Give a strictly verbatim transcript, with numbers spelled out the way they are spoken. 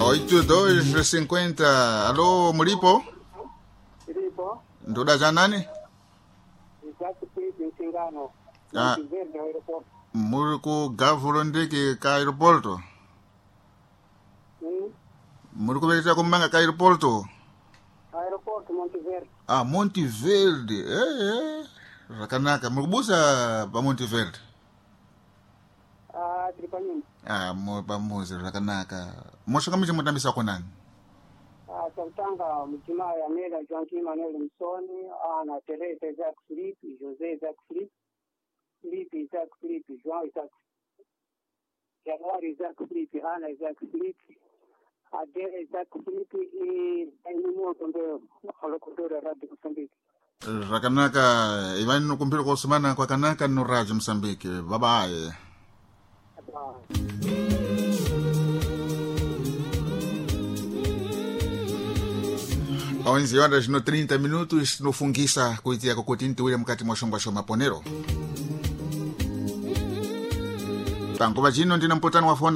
oito dois cinquenta. Alô, Muripo? Muripo? Nduda za nani? Isaac Filipe Singano. Ah. Verde aeroporto. Muriku gavulo ndiki ka aeroporto. Hmm? Muriku bekita kumanga ka aeroporto. Aeroporto Monteverde. Ah, Monte Verde. Eh, eh. Rakanaka. Murikubusa pa Monte Verde. Ah, Tripanini. Ah, mo pamuzi rakanaka. Mosho kamiche mutambisa konani. Ah, Saltanga Mtimaya Mela Joaquim Manuel Msoni, Ana Teresa Isaac Filipe, José Isaac Filipe, Filipe Isaac Filipe, João Isaac Januário Isaac Filipe, Ana Isaac Filipe, Adela Isaac Filipe e Emilio Tombeo, a locutora Rádio Moçambique. Rakanaka, Ivan no kumpiro kwa semana kwa kanaka no Rádio Moçambique. Bye bye. onze horas no trinta minutos no fungisa kuitia kokotinti ule mkati mwa shomba shoma ponero. Tangu vajino ndina mpotano wa fona